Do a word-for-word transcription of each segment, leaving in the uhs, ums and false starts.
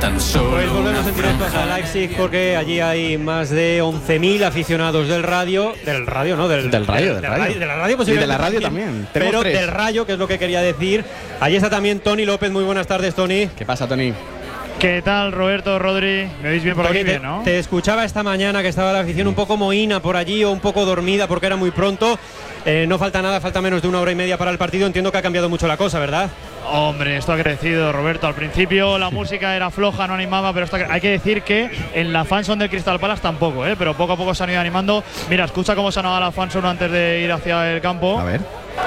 tan solo. Pues volvemos en directo a Leipzig porque allí hay más de once mil aficionados del radio. Del radio, ¿no? Del, del radio, del, del radio. De la radio, y de la radio también. Pero tres. del rayo, que es lo que quería decir. Allí está también Tony López. Muy buenas tardes, Tony. ¿Qué pasa, Tony? ¿Qué tal, Roberto, Rodri? ¿Me veis bien por Tony, aquí? te, Bien, ¿no? te escuchaba esta mañana que estaba la afición un poco mohína por allí o un poco dormida porque era muy pronto. Eh, no falta nada, falta menos de una hora y media para el partido. Entiendo que ha cambiado mucho la cosa, ¿verdad? Hombre, esto ha crecido, Roberto. Al principio la música era floja, no animaba, pero esto, hay que decir que en la fanzone del Crystal Palace tampoco, ¿eh? Pero poco a poco se han ido animando. Mira, escucha cómo sonaba la fanzone antes de ir hacia el campo. A ver.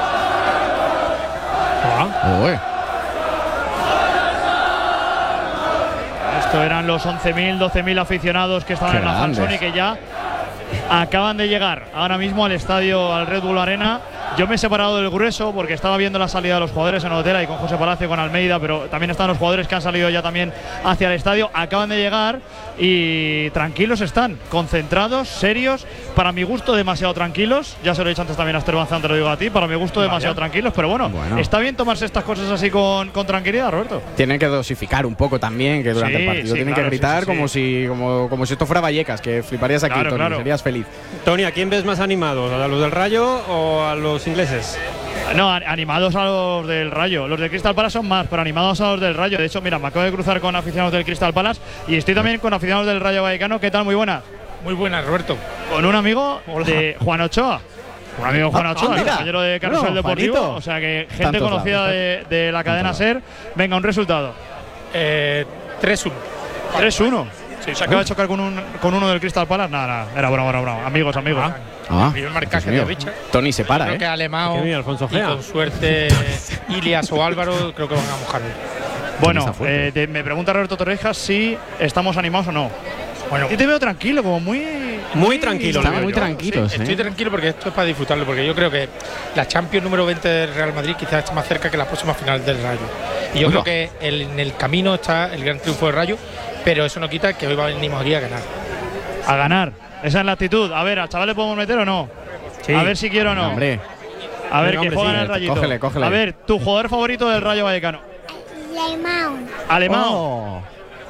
Ah. Uy. Esto eran los once mil, doce mil aficionados que estaban Qué en la grandes. fanzone y que ya acaban de llegar ahora mismo al estadio, al Red Bull Arena. Yo me he separado del grueso porque estaba viendo la salida de los jugadores en el hotel ahí con José Palacio, con Almeida, pero también están los jugadores que han salido ya también hacia el estadio. Acaban de llegar y tranquilos están, concentrados, serios. Para mi gusto, demasiado tranquilos. Ya se lo he dicho antes también a Esther Banzán, te lo digo a ti. Para mi gusto, demasiado Vaya. tranquilos. Pero bueno, Bueno. está bien tomarse estas cosas así con, con tranquilidad, Roberto. Tienen que dosificar un poco también, que durante Sí, el partido sí, tienen claro, que gritar sí, sí, sí. como si como, como si esto fuera Vallecas, que fliparías aquí, Claro, Tony, claro. serías feliz. Tony, ¿a quién ves más animados? ¿A los del Rayo o a los ingleses? No, a- animados a los del Rayo. Los del Crystal Palace son más, pero animados a los del Rayo. De hecho, mira, me acabo de cruzar con aficionados del Crystal Palace y estoy también con aficionados del Rayo Vallecano. ¿Qué tal? Muy buenas. Muy buenas, Roberto. Con un amigo de Juan Ochoa. Un amigo de Juan Ah, Ochoa, ah, el mira. compañero de Carrusel Bueno, Deportivo. Juanito. O sea que gente Tantos conocida lados, de, de la cadena Tantos SER. Venga, un resultado. Eh, tres uno. tres uno. Sí, se acaba de chocar con, un, con uno del Crystal Palace. Nada, nada. Era broma, broma, broma. Amigos, amigos. Ah, Primer Dios marcaje mío. de Richard. Tony se para, Creo que ¿eh? Alemão Qué bien, Alfonso y Gea. con suerte Ilias o Álvaro creo que van a mojar. Bueno, está fuerte. eh, te- me pregunta Roberto Torrejas si estamos animados o no. Bueno, Yo te veo tranquilo, como muy. Muy tranquilo, Estaban lo veo muy yo. tranquilos, estoy ¿eh? tranquilo porque esto es para disfrutarlo, porque yo creo que la Champions número veinte del Real Madrid quizás está más cerca que la próxima final del Rayo. Y yo Oiga. creo que el- en el camino está el gran triunfo del Rayo, pero eso no quita que hoy va a venir aquí a ganar. A ganar. Esa es la actitud. A ver, ¿al chaval le podemos meter o no? Sí. A ver si quiero o no. Hombre, A ver, Venga, que hombre, juegan sí, el Rayito. cógele, cógele. A ver, tu jugador favorito del Rayo Vallecano. Lemao. Alemão. Oh.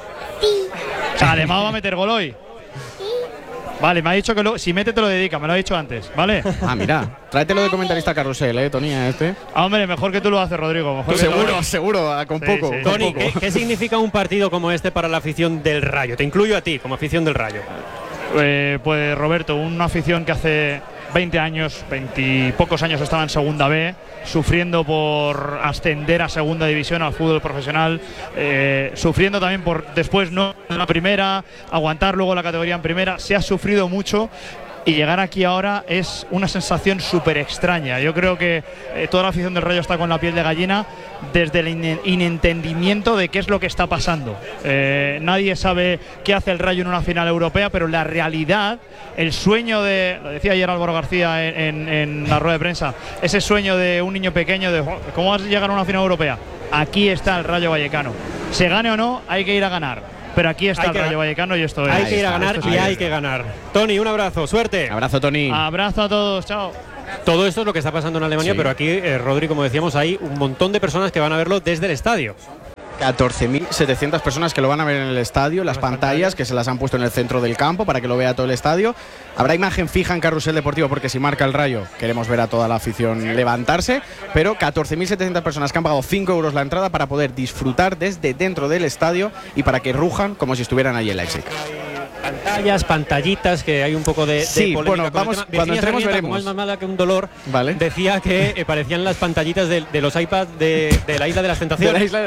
O sea, Alemão va a meter gol hoy. Vale, me ha dicho que lo- si mete te lo dedica, me lo ha dicho antes, ¿vale? Ah, mira, tráetelo de comentarista carrusel, ¿eh, Tony? a Este. Ah, hombre, mejor que tú lo haces, Rodrigo. Mejor que Seguro, seguro, ah, con Sí, poco. sí. con Tony, poco. ¿qué, qué significa un partido como este para la afición del Rayo? Te incluyo a ti como afición del Rayo. Eh, pues Roberto, una afición que hace veinte años, veinte pocos años estaba en Segunda B, sufriendo por ascender a Segunda División, al fútbol profesional, eh, sufriendo también por después no en la primera, aguantar luego la categoría en primera, se ha sufrido mucho. Y llegar aquí ahora es una sensación súper extraña. Yo creo que eh, toda la afición del Rayo está con la piel de gallina desde el in- inentendimiento de qué es lo que está pasando. Eh, nadie sabe qué hace el Rayo en una final europea, pero la realidad, el sueño de, lo decía ayer Álvaro García en, en- en la rueda de prensa, ese sueño de un niño pequeño de "Oh, ¿cómo vas a llegar a una final europea? Aquí está el Rayo Vallecano. Se gane o no, hay que ir a ganar. Pero aquí está Hay el que- Rayo Vallecano y esto es. Hay que ir a ganar esto es y así. hay que ganar. Tony, un abrazo, suerte. Abrazo, Tony. Abrazo a todos, chao. Todo esto es lo que está pasando en Alemania, Sí. pero aquí, eh, Rodri, como decíamos, hay un montón de personas que van a verlo desde el estadio. catorce mil setecientas personas que lo van a ver en el estadio, las pantallas que se las han puesto en el centro del campo para que lo vea todo el estadio. Habrá imagen fija en Carrusel Deportivo porque si marca el Rayo queremos ver a toda la afición levantarse, pero catorce mil setecientas personas que han pagado cinco euros la entrada para poder disfrutar desde dentro del estadio y para que rujan como si estuvieran allí en Leipzig. Pantallas, pantallitas, que hay un poco de, de Sí, polémica bueno, con el vamos- tema. cuando Virginia entremos Sarmienta, veremos. como es más mala que un dolor, Vale. decía que eh, parecían las pantallitas de, de los iPads de, de la Isla de las Tentaciones. De la isla